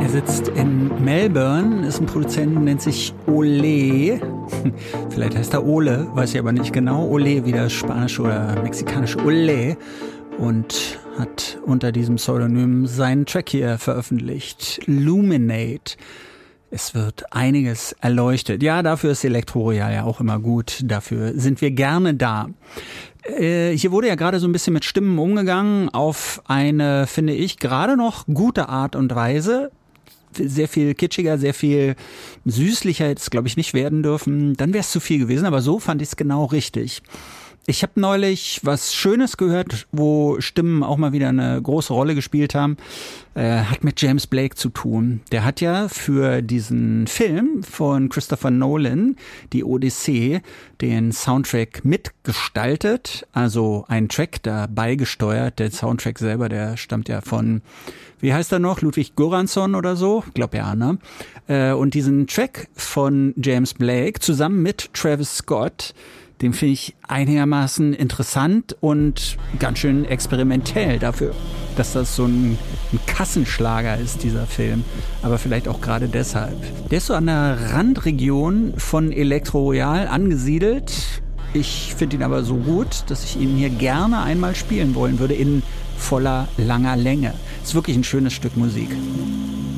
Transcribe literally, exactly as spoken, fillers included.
sitzt in Melbourne, ist ein Produzent, nennt sich Ole. Vielleicht heißt er Ole, weiß ich aber nicht genau. Ole wie das spanische oder mexikanische Ole. Und hat unter diesem Pseudonym seinen Track hier veröffentlicht. Luminate. Es wird einiges erleuchtet. Ja, dafür ist Elektro Royal ja auch immer gut. Dafür sind wir gerne da. Äh, hier wurde ja gerade so ein bisschen mit Stimmen umgegangen auf eine, finde ich, gerade noch gute Art und Weise. Sehr viel kitschiger, sehr viel süßlicher hätte es, glaube ich, nicht werden dürfen. Dann wäre es zu viel gewesen, aber so fand ich es genau richtig. Ich habe neulich was Schönes gehört, wo Stimmen auch mal wieder eine große Rolle gespielt haben. Äh, hat mit James Blake zu tun. Der hat ja für diesen Film von Christopher Nolan, die Odyssee, den Soundtrack mitgestaltet. Also ein Track dabei gesteuert. Der Soundtrack selber, der stammt ja von, wie heißt er noch, Ludwig Göransson oder so? Ich glaube ja, ne? Äh, und diesen Track von James Blake zusammen mit Travis Scott, den finde ich einigermaßen interessant und ganz schön experimentell dafür, dass das so ein, ein Kassenschlager ist, dieser Film. Aber vielleicht auch gerade deshalb. Der ist so an der Randregion von Elektro Royal angesiedelt. Ich finde ihn aber so gut, dass ich ihn hier gerne einmal spielen wollen würde in voller, langer Länge. Ist wirklich ein schönes Stück Musik.